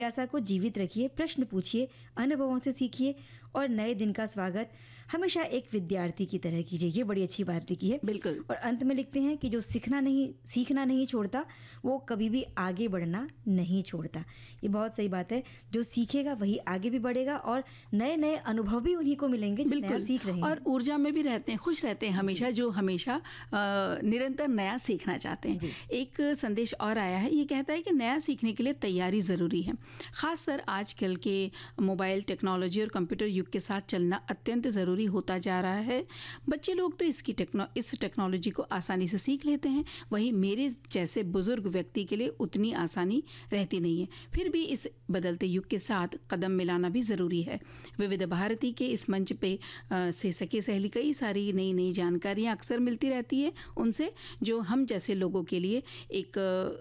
जिज्ञासा को जीवित रखिए, प्रश्न पूछिए, अनुभवों से सीखिए और नए दिन का स्वागत हमेशा एक विद्यार्थी की तरह कीजिए। ये बड़ी अच्छी बात लिखी है। बिल्कुल। और अंत में लिखते हैं कि जो सीखना नहीं छोड़ता वो कभी भी आगे बढ़ना नहीं छोड़ता। ये बहुत सही बात है। जो सीखेगा वही आगे भी बढ़ेगा और नए नए अनुभव भी उन्हीं को मिलेंगे जो नया सीख रहे हैं। और ऊर्जा में भी रहते हैं, खुश रहते हैं हमेशा, जो हमेशा निरंतर नया सीखना चाहते हैं। एक संदेश और आया है, ये कहता है कि नया सीखने के लिए तैयारी ज़रूरी है। खासकर आजकल के मोबाइल टेक्नोलॉजी और कंप्यूटर युग के साथ चलना अत्यंत ज़रूरी होता जा रहा है। बच्चे लोग तो इस टेक्नोलॉजी को आसानी से सीख लेते हैं, वहीं मेरे जैसे बुजुर्ग व्यक्ति के लिए उतनी आसानी रहती नहीं है। फिर भी इस बदलते युग के साथ कदम मिलाना भी ज़रूरी है। विविध भारती के इस मंच पे से सके सहेली कई सारी नई नई जानकारियाँ अक्सर मिलती रहती है उनसे, जो हम जैसे लोगों के लिए एक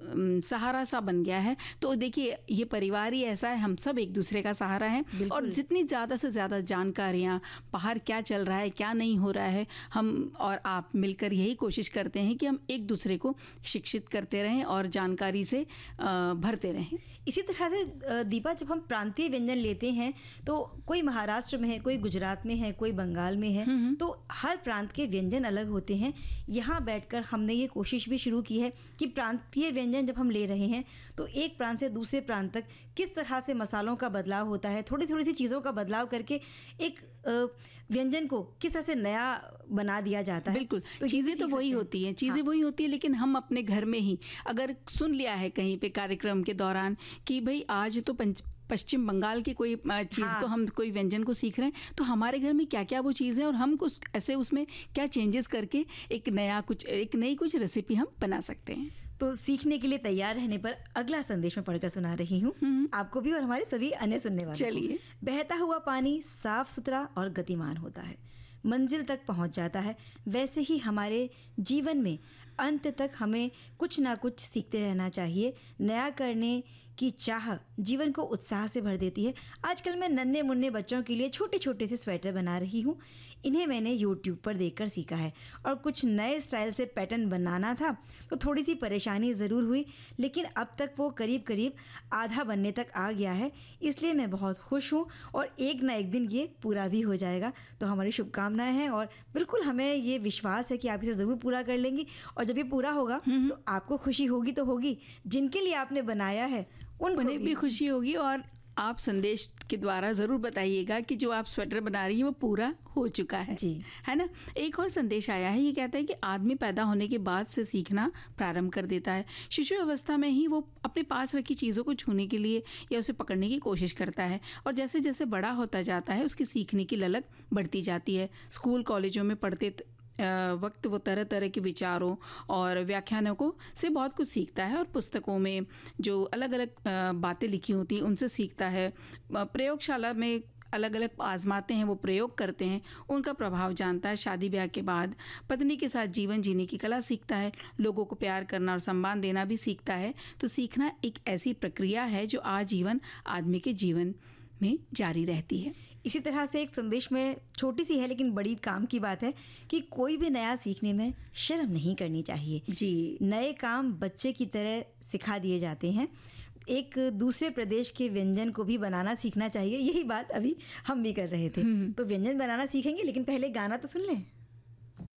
सहारा सा बन गया है। तो देखिए, ये परिवार ही ऐसा है, हम सब एक दूसरे का सहारा है। और जितनी ज़्यादा से ज़्यादा जानकारियाँ, बाहर क्या चल रहा है, क्या नहीं हो रहा है, हम और आप मिलकर यही कोशिश करते हैं कि हम एक दूसरे को शिक्षित करते रहें और जानकारी से भरते रहें। इसी तरह से दीपा, जब हम प्रांतीय व्यंजन लेते हैं तो कोई महाराष्ट्र में है, कोई गुजरात में है, कोई बंगाल में है, तो हर प्रांत के व्यंजन अलग होते हैं। यहाँ बैठकर हमने ये कोशिश भी शुरू की है कि प्रांतीय व्यंजन जब हम ले रहे हैं तो एक प्रांत से दूसरे प्रांत तक किस तरह से मसालों का बदलाव होता है, थोड़ी थोड़ी सी चीज़ों का बदलाव करके एक व्यंजन को किस तरह से नया बना दिया जाता है। बिल्कुल, तो चीज़ें तो वही होती हैं, चीज़ें वही होती है, लेकिन हम अपने घर में ही अगर सुन लिया है कहीं पे कार्यक्रम के दौरान कि भाई आज तो पश्चिम बंगाल की कोई चीज़ को हम कोई व्यंजन को सीख रहे हैं, तो हमारे घर में क्या क्या वो चीज़ है और हम कुछ ऐसे उसमें क्या चेंजेस करके एक नई कुछ रेसिपी हम बना सकते हैं। तो सीखने के लिए तैयार रहने पर अगला संदेश मैं पढ़कर सुना रही हूँ आपको भी और हमारे सभी अन्य सुनने वालों को। चलिए। बहता हुआ पानी साफ सुथरा और गतिमान होता है, मंजिल तक पहुँच जाता है। वैसे ही हमारे जीवन में अंत तक हमें कुछ ना कुछ सीखते रहना चाहिए। नया करने की चाह जीवन को उत्साह से भर देती है। आजकल मैं नन्हे मुन्ने बच्चों के लिए छोटे छोटे से स्वेटर बना रही हूँ। इन्हें मैंने YouTube पर देखकर सीखा है और कुछ नए स्टाइल से पैटर्न बनाना था तो थोड़ी सी परेशानी ज़रूर हुई, लेकिन अब तक वो करीब करीब आधा बनने तक आ गया है। इसलिए मैं बहुत खुश हूँ और एक ना एक दिन ये पूरा भी हो जाएगा। तो हमारी शुभकामनाएं हैं और बिल्कुल हमें ये विश्वास है कि आप इसे ज़रूर पूरा कर लेंगी। और जब ये पूरा होगा तो आपको खुशी होगी तो होगी, जिनके लिए आपने बनाया है उन्हें भी खुशी होगी। और आप संदेश के द्वारा ज़रूर बताइएगा कि जो आप स्वेटर बना रही हैं वो पूरा हो चुका है जी, है ना। एक और संदेश आया है, ये कहता है कि आदमी पैदा होने के बाद से सीखना प्रारंभ कर देता है। शिशु अवस्था में ही वो अपने पास रखी चीज़ों को छूने के लिए या उसे पकड़ने की कोशिश करता है और जैसे जैसे बड़ा होता जाता है उसकी सीखने की ललक बढ़ती जाती है। स्कूल कॉलेजों में पढ़ते वक्त वो तरह तरह के विचारों और व्याख्यानों को से बहुत कुछ सीखता है और पुस्तकों में जो अलग अलग बातें लिखी होती हैं उनसे सीखता है। प्रयोगशाला में अलग अलग आजमाते हैं, वो प्रयोग करते हैं, उनका प्रभाव जानता है। शादी ब्याह के बाद पत्नी के साथ जीवन जीने की कला सीखता है, लोगों को प्यार करना और सम्मान देना भी सीखता है। तो सीखना एक ऐसी प्रक्रिया है जो आजीवन आदमी के जीवन में जारी रहती है। इसी तरह से एक संदेश में छोटी सी है लेकिन बड़ी काम की बात है कि कोई भी नया सीखने में शर्म नहीं करनी चाहिए जी। नए काम बच्चे की तरह सिखा दिए जाते हैं। एक दूसरे प्रदेश के व्यंजन को भी बनाना सीखना चाहिए। यही बात अभी हम भी कर रहे थे। तो व्यंजन बनाना सीखेंगे, लेकिन पहले गाना तो सुन लें।